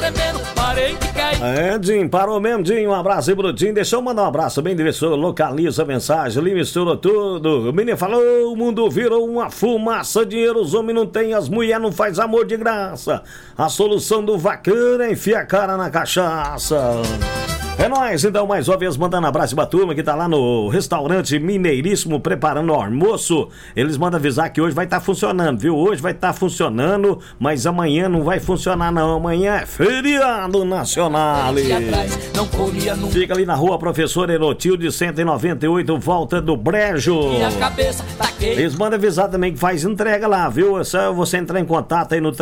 tremendo, parei de cair. Dinho, parou mesmo, Dinho. Um abraço aí pro Dinho. Deixa eu mandar um abraço bem diretor. Localiza a mensagem ali, misturou tudo. O menino falou: o mundo virou uma fumaça, dinheiro os homens não tem, as mulheres não faz amor de graça. A solução do vaqueiro é enfiar a cara na cachaça. É nóis, então, mais uma vez, mandando abraço pra turma que tá lá no restaurante Mineiríssimo preparando o almoço. Eles mandam avisar que hoje vai estar funcionando, viu? Hoje vai estar funcionando, mas amanhã não vai funcionar não. Amanhã é feriado nacional. Fica ali na rua Professor Erotilde 198, volta do Brejo. Eles mandam avisar também que faz entrega lá, viu? É só você entrar em contato aí no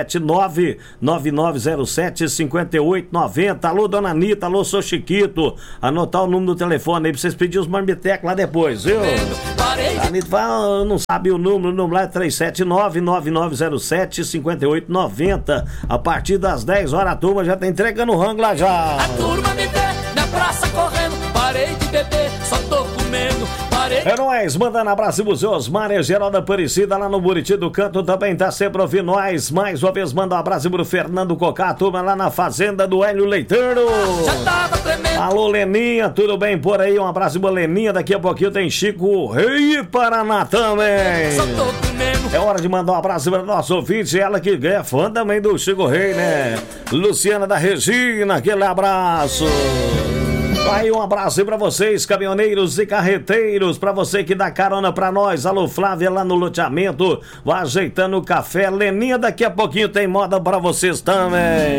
379-9907-5890. Alô, dona Anitta, alô, sou Chiquito. Anotar o número do telefone aí pra vocês pedirem os marmitecos lá depois, viu? A Anitta fala, não sabe o número lá é 379-9907-5890. A partir das 10 horas a turma já tá entregando o rango lá já. A turma me vê na praça correndo, parei de beber, só tô comendo. É nóis, mandando abraço pro seu Osmar e Geralda Aparecida lá no Buriti do Canto, também tá sempre ouvindo nós. Mais uma vez, manda um abraço pro Fernando Cocá, turma lá na fazenda do Hélio Leiteiro. Já tava tremendo. Alô, Leninha, tudo bem por aí? Um abraço pra Leninha, daqui a pouquinho tem Chico Rei Paraná também. Só tô comendo. É hora de mandar um abraço pra nosso ouvinte, ela que é fã também do Chico Rei, né? Luciana da Regina, aquele abraço. Aí um abraço aí pra vocês, caminhoneiros e carreteiros, pra você que dá carona pra nós. Alô, Flávia lá no loteamento, vai ajeitando o café. Leninha, daqui a pouquinho tem moda pra vocês também.